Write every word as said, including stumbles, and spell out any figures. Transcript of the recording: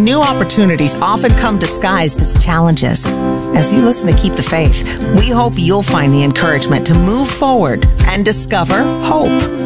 new opportunities often come disguised as challenges. As you listen to Keep the Faith, we hope you'll find the encouragement to move forward and discover hope.